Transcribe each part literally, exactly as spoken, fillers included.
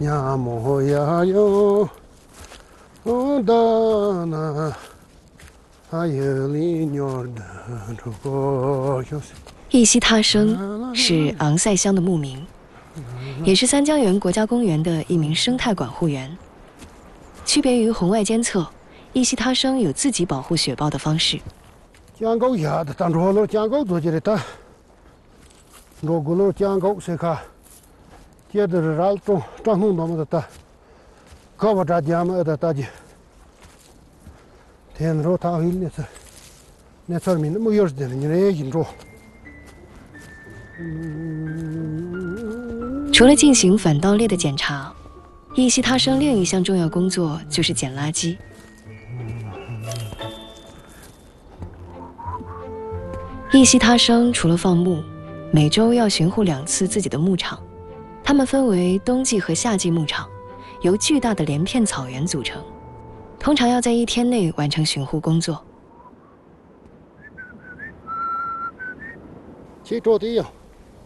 呀么呀哟，哦哒那，还有里鸟的这个就是。 一溪他生是昂塞乡的牧民，也是三江源国家公园的一名生态管护员。区别于红外监测，一溪他生有自己保护雪豹的方式。 江沟下的当初了，江沟做起来的，如果了江沟谁看，接着是啥种长弄那么的的，可不扎江么的大姐，天说他会那次，那次面没有的，你那引着。 除了进行反盗猎的检查，一溪他生另一项重要工作就是捡垃圾。一溪他生除了放牧，每周要巡护两次自己的牧场。它们分为冬季和夏季牧场，由巨大的连片草原组成，通常要在一天内完成巡护工作。 去着地呀！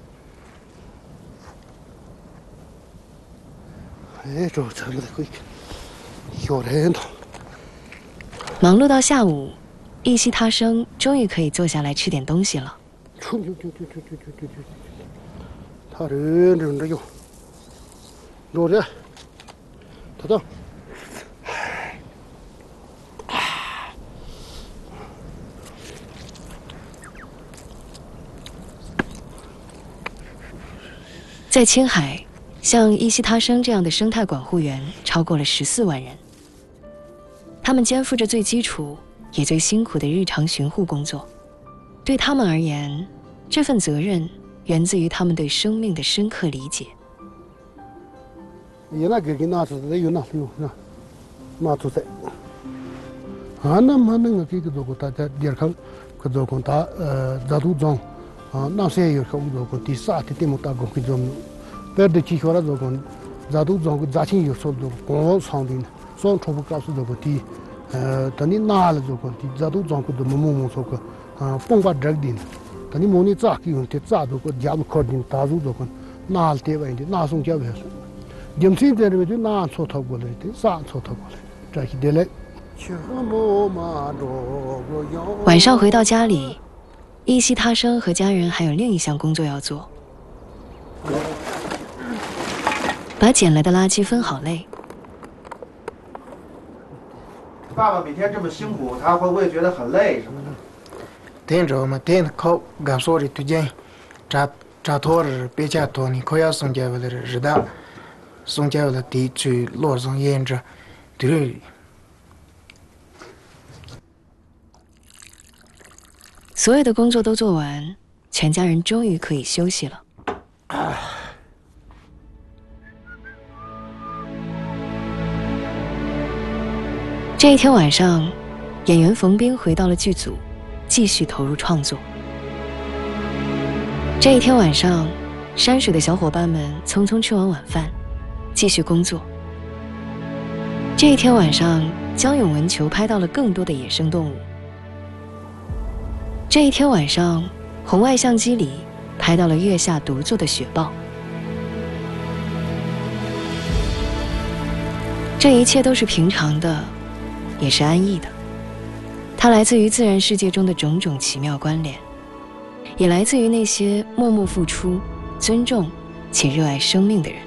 哎，这怎么的会有人头？ 忙碌到下午，一溪他生终于可以坐下来吃点东西了。 冲冲冲冲冲冲冲冲！他人真的有，落着，他走。 在青海，像一溪他生这样的生态管护员超过了十四万人，他们肩负着最基础也最辛苦的日常巡护工作。对他们而言，这份责任源自于他们对生命的深刻理解。 也那给给拿出来有拿有拿拿出来，啊，那么那个给个做过大家点看，可做过他呃扎土装，啊，那些有可做过第三天天木打过去做，别的机构那做过扎土装个扎青有说做过长的，双重复告诉做过第，呃，等你拿了做过第扎土装个做么么么做过，啊，崩把这个的。但你模拟咋给用的咋做过，家不靠近大路做过，哪点位的哪送家位是，今天在这边就哪错逃过来的，啥错逃过来，这些的来。 晚上回到家里，一溪他生和家人还有另一项工作要做，把捡来的垃圾分好类。 爸爸每天这么辛苦，他会不会觉得很累什么的？ 天着嘛，天靠干所的推荐，扎扎托儿别家托你可要送家为了日的，送家为了地去罗上沿着，对。 所有的工作都做完，全家人终于可以休息了。这一天晚上，演员冯彬回到了剧组，继续投入创作。这一天晚上，山水的小伙伴们匆匆吃完晚饭，继续工作。这一天晚上，江永文球拍到了更多的野生动物。这一天晚上，红外相机里拍到了月下独坐的雪豹。这一切都是平常的，也是安逸的。它来自于自然世界中的种种奇妙关联，也来自于那些默默付出、尊重且热爱生命的人。